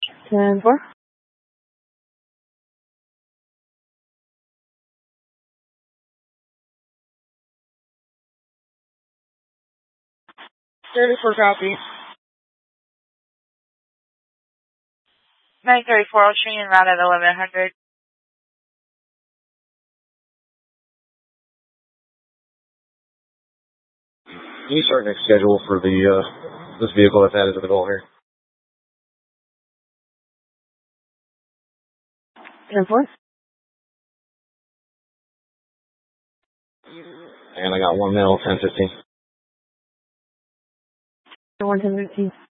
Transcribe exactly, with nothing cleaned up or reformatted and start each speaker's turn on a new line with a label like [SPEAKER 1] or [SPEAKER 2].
[SPEAKER 1] ten four. thirty-four copy. nine thirty-four, I'll train you out at eleven hundred.
[SPEAKER 2] Can you start next schedule for the uh, this vehicle that's added to the goal here?
[SPEAKER 1] ten four.
[SPEAKER 2] And I got one mil, ten fifteen.
[SPEAKER 1] one ten fifteen.